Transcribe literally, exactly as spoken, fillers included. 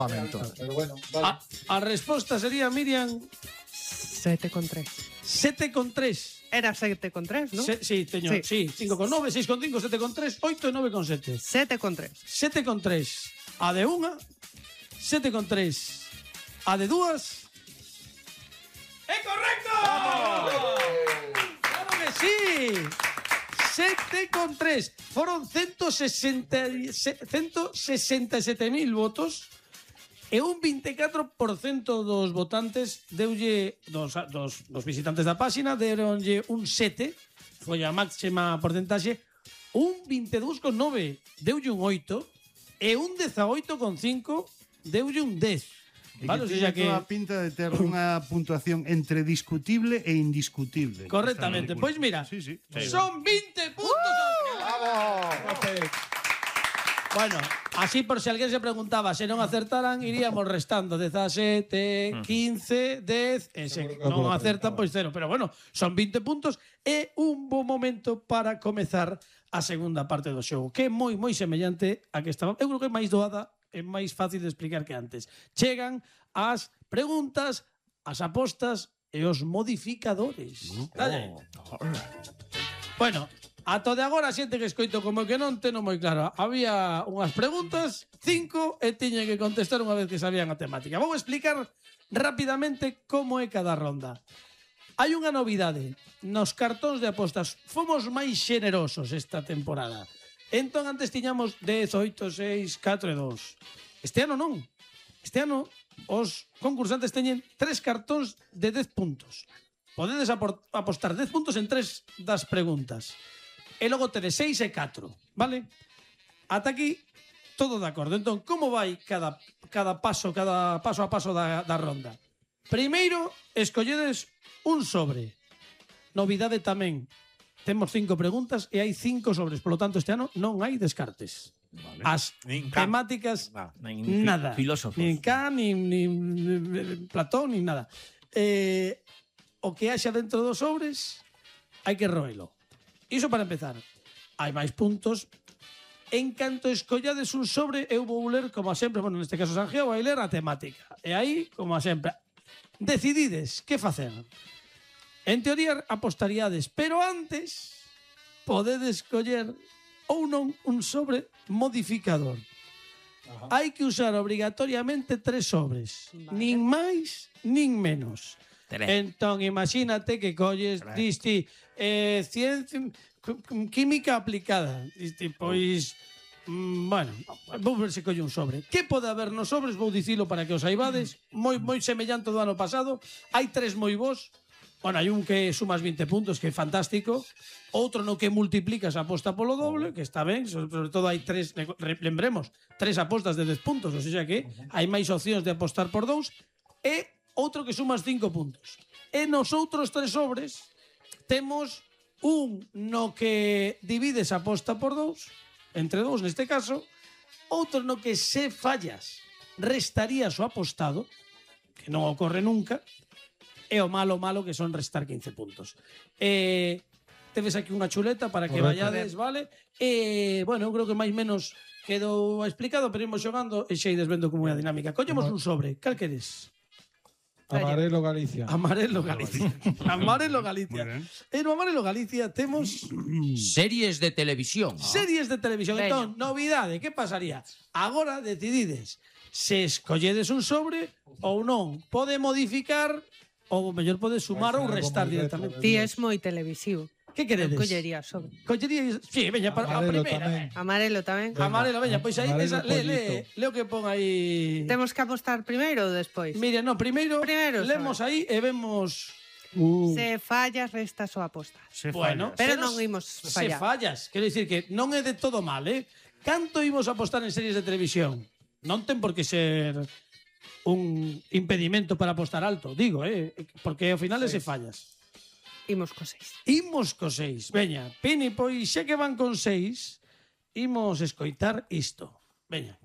Pero bueno, vale. A, a resposta sería, Miriam, sete con tres. sete con tres. Era sete con tres, non? Se, sí, teño, sí, Sí. cinco con nove, seis con cinco, sete con tres, oito e nove con sete. sete con tres. sete con tres. A de unha, sete con tres. A de dúas. ¡É correcto! ¡Claro que sí! sete con tres. Foron ciento sesenta e sete mil votos e un vinte e catro por cento dos votantes deulle, dos, dos, dos visitantes da páxina, deronlle un sete, foi a máxima porcentaxe, un vinte e dous con nove deulle un oito e un dezaoito con cinco deulle un dez. E Vale, o que sea tiña que toda a pinta de ter unha puntuación entre discutible e indiscutible. correctamente. Pois mira, Sí, sí. son vinte puntos. ¡Bravo! Bueno, así por si alguén se preguntaba se non acertaran, iríamos restando dezasete, quince, dez, e se non acertan, pois cero. Pero bueno, son vinte puntos e un bo momento para comezar a segunda parte do xogo, que é moi, moi semellante a que estaba. Eu creo que é máis doada, é máis fácil de explicar que antes. Chegan as preguntas, as apostas e os modificadores. Dale. Bueno, ata de agora a xente que escoito como que non teno moi claro. Había unhas preguntas, cinco, e tiñen que contestar unha vez que sabían a temática. Vou explicar rapidamente como é cada ronda. Hai unha novidade. Nos cartóns de apostas fomos máis xenerosos esta temporada. Entón antes tiñamos dez, oito, seis, catro e dous. Este ano non. Este ano os concursantes teñen tres cartóns de dez puntos. Podedes apostar dez puntos en tres das preguntas. E logo tedes seis e catro, vale? Ata aquí todo de acordo. Entón, como vai cada, cada paso, cada paso a paso da, da ronda? Primeiro, escolledes un sobre. Novidade tamén. Temos cinco preguntas e hai cinco sobres. Por lo tanto, este ano non hai descartes. Vale. As Nin Kant. temáticas, Nada. Nin fi- nada. filósofos. Nin Kant, nin, nin Platón, nin nada. Eh, o que haxa dentro dos sobres hai que roelo. Iso para empezar. Hai máis puntos. En canto escollades un sobre, eu vou ler, como a sempre, bueno, neste caso Sanjeo, vai ler a temática. E aí, como a sempre, decidides que facer. En teoría apostaríades, pero antes podedes coller ou non un sobre modificador. Hai que usar obrigatoriamente tres sobres. Vale. Nin máis, nin menos. Tres. Entón, imagínate que colles, diste, eh, ciencia, química aplicada. Diste, pois, mm, bueno, vou ver se colle un sobre. Que pode haber nos sobres? Vou dicilo para que os saibades. Moi, moi semellante do ano pasado. Hai tres moi bons. Bueno, hai un que sumas vinte puntos, que é fantástico. Outro no que multiplicas a aposta polo doble, que está ben. Sobre todo hai tres, lembremos, tres apostas de dez puntos. O sea que hai máis opcións de apostar por dous. E outro que sumas cinco puntos. E nos outros tres sobres temos un no que divides a aposta por dous, entre dous neste caso, outro no que se fallas restarías o apostado, que non ocorre nunca, e o malo malo que son restar quince puntos. Eh, teves aquí unha chuleta para que Correcto. vayades, vale? E, bueno, eu creo que máis menos quedou explicado, pero imos xogando e xa ides vendo como é a dinámica. Collemos un sobre, cal queres? Amarelo Galicia. Amarelo Galicia. Amarelo Galicia. E no Amarelo Galicia temos Series de televisión. series de televisión. Veña. Entón, novidade, que pasaría? Agora decidides se escolledes un sobre ou non. Pode modificar ou mellor pode sumar Vai ser ou algo restar moi retro, directamente. Ti es moi televisivo. Que queredes? Eu collería sobre. Collería, sí, veña, para a Amarelo primeira. tamén. Amarelo tamén. Venga. Amarelo, veña, pois aí, Amarelo esa, le, le, pollito. leo que pon aí. Temos que apostar primeiro ou despois? Mira, no, primeiro, Primeiro, lemos aí e vemos. Uh, Se fallas, restas o apostas. Se Bueno, fallas. Pero se non nos- imos Se fallar. fallas, quero dicir que non é de todo mal, eh? Canto imos apostar en series de televisión? Non ten por que ser un impedimento para apostar alto, digo, eh? Porque ao final é se fallas. Imos co seis. Imos co seis. Veña, Pini, pois xa que van con seis, imos escoitar isto. Veña.